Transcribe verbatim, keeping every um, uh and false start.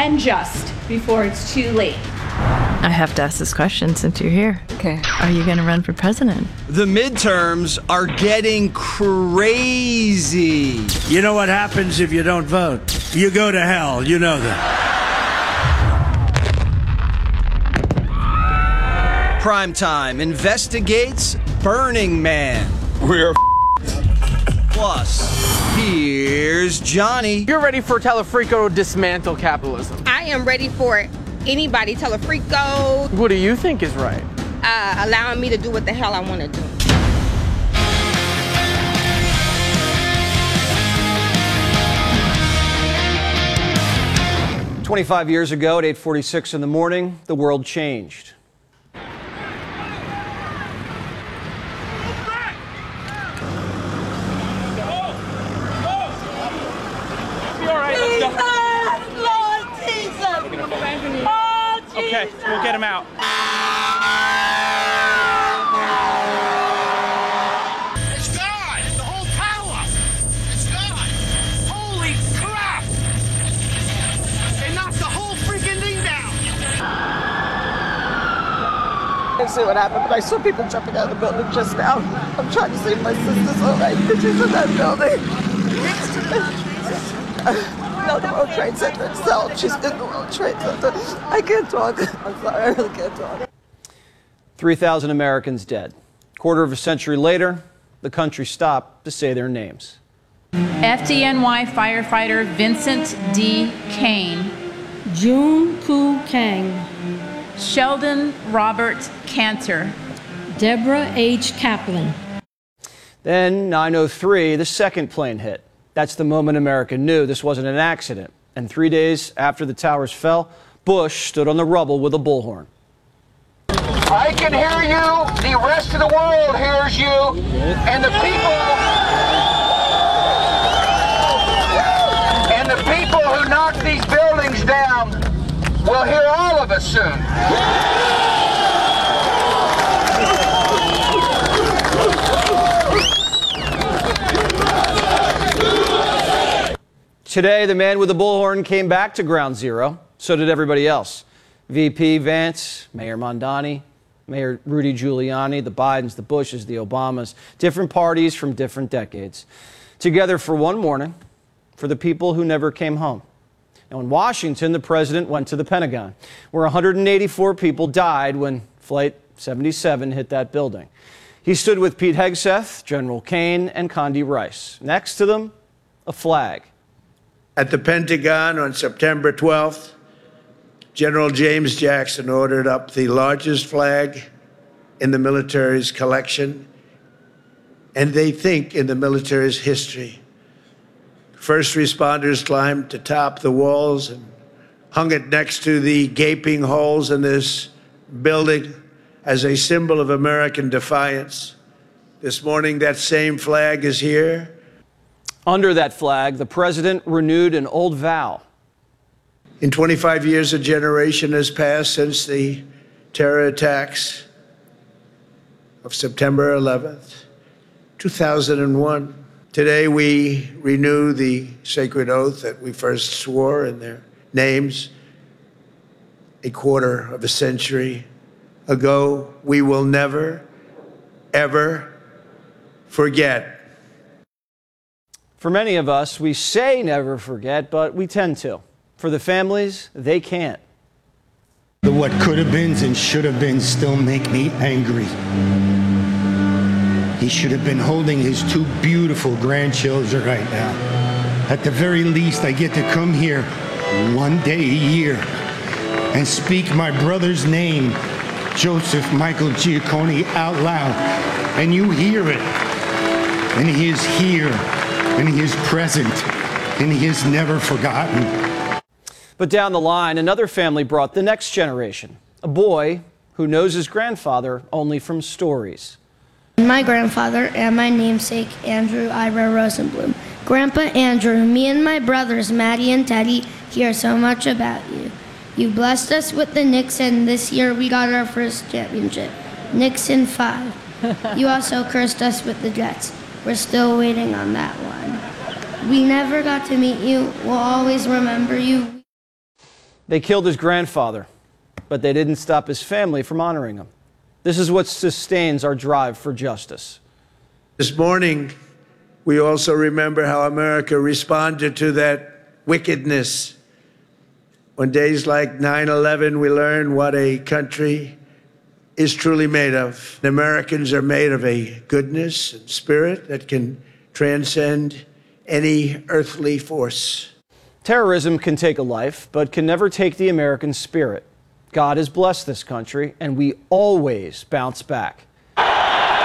and just before it's too late. I have to ask this question since you're here. Okay. Are you going to run for president? The midterms are getting crazy. You know what happens if you don't vote? You go to hell. You know that. Primetime investigates Burning Man. We're Plus, here's Johnny. You're ready for Telefrico to dismantle capitalism. I am ready for anybody, Telefrico. What do you think is right? Uh, allowing me to do what the hell I want to do. twenty-five years ago at eight forty-six in the morning, the world changed. Okay, we'll get him out. It's gone! The whole tower! It's gone! Holy crap! They knocked the whole freaking thing down! I didn't see what happened, but I saw people jumping out of the building just now. I'm trying to save my sister's all right because she's in that building. No, the World Trade Center itself. She's in the World Trade Center. I can't talk. I'm sorry, I really can't talk. three thousand Americans dead. Quarter of a century later, the country stopped to say their names. F D N Y firefighter Vincent D. Kane. June Koo Kang. Sheldon Robert Cantor. Deborah H. Kaplan. Then, nine oh three, the second plane hit. That's the moment America knew this wasn't an accident. And three days after the towers fell, Bush stood on the rubble with a bullhorn. I can hear you, the rest of the world hears you, and the people, and the people who knocked these buildings down will hear all of us soon. Today, the man with the bullhorn came back to ground zero. So did everybody else. V P Vance, Mayor Mondani, Mayor Rudy Giuliani, the Bidens, the Bushes, the Obamas, different parties from different decades. Together for one morning for the people who never came home. Now in Washington, the president went to the Pentagon, where one hundred eighty-four people died when Flight seventy-seven hit that building. He stood with Pete Hegseth, General Kane, and Condi Rice. Next to them, a flag. At the Pentagon on September twelfth, General James Jackson ordered up the largest flag in the military's collection, and they think in the military's history. First responders climbed to top the walls and hung it next to the gaping holes in this building as a symbol of American defiance. This morning, that same flag is here. Under that flag, the president renewed an old vow. In twenty-five years, a generation has passed since the terror attacks of September eleventh, two thousand one. Today, we renew the sacred oath that we first swore in their names a quarter of a century ago. We will never, ever forget. For many of us, we say never forget, but we tend to. For the families, they can't. The what could have beens and should have beens still make me angry. He should have been holding his two beautiful grandchildren right now. At the very least, I get to come here one day a year and speak my brother's name, Joseph Michael Giaccone, out loud. And you hear it. And he is here. And he is present, and he is never forgotten. But down the line, another family brought the next generation, a boy who knows his grandfather only from stories. My grandfather and my namesake, Andrew Ira Rosenblum. Grandpa Andrew, me and my brothers, Maddie and Teddy, hear so much about you. You blessed us with the Knicks, and this year we got our first championship. Knicks in five. You also cursed us with the Jets. We're still waiting on that one. We never got to meet you. We'll always remember you. They killed his grandfather, but they didn't stop his family from honoring him. This is what sustains our drive for justice. This morning, we also remember how America responded to that wickedness. On days like nine eleven, we learn what a country is truly made of. Americans are made of a goodness and spirit that can transcend any earthly force. Terrorism can take a life, but can never take the American spirit. God has blessed this country, and we always bounce back.